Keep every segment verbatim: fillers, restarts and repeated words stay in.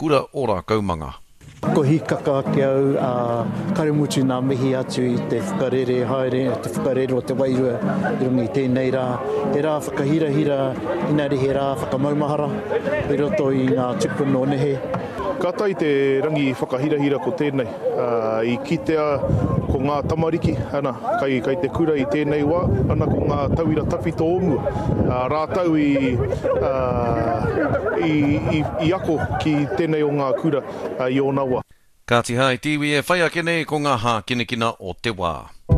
kura ora kaumanga. Ko hi kaka ke au a karemutu nā mihi atu I te whakarere haere, te whakarere o te wairua I rungi tēnei rā. He rā whakahirahira, inari he rā whakamaumahara, I roto I ngā tupuna o nehe. Ka tai te rangi whakahirahira ko tēnei, uh, I kitea ko ngā tamariki, ana, kai, kai te kura I tēnei wā, ana ko ngā tauira tawhito omu, uh, rātau I, uh, I, I, I ako ki tēnei o ngā kura uh, I o nawa. Ka ti hai tiwi e whaia kene ko ngā hā kinekina o te wā.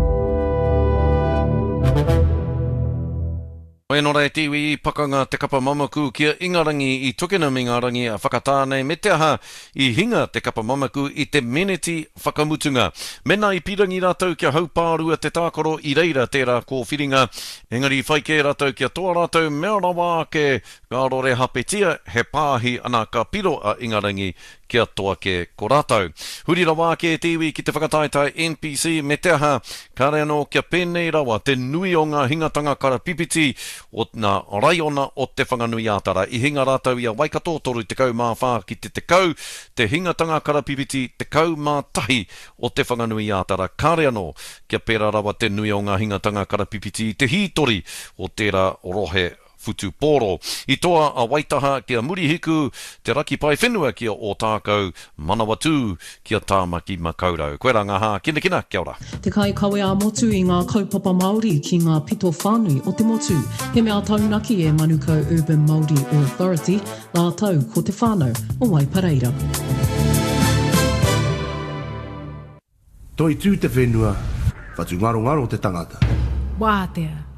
Oe nora e tiwi I pakanga te kapa mamaku kia ingarangi I tukena me ngā rangi a whakatānei me te aha I hinga te kapa mamaku I te meneti whakamutunga. Mena I pirangi rātou kia haupārua te tākoro I reira tērā kōwhiringa. Engari whaike rātou kia toa rātou mea rawa ke ngārore hapetia he pāhi ana ka piro a ingarangi kia toa ke ko rātou. Huri rawa ke tiwi ki te whakataitai N P C me te aha kare anō kia pēnei rawa te nui o ngā hingatanga kara pipiti o ngā raiona o te whanganui ātara. I hinga rātou I a Waikato toru te kau mā whā ki te te kau, te hingatanga kara pipiti te kau mā tahi o te whanganui ātara. Kare anō kia pēra rawa te nui o ngā hingatanga kara pipiti te hītori o tērā rohe futu poro. I toa a waitaha kia murihiku te raki pai whenua kia o tākau manawatū kia tāmaki makaurau. Koe rā ngā hā, kina kina, kia ora. Te kai kawe a motu I ngā kaupapa Māori ki ngā pito whānui o te motu. He mea taunaki e Manukau Urban Māori Authority, nā tau ko te whānau o Waipareira. Toi tū te whenua, whatu ngaro ngaro te tangata. Wātea.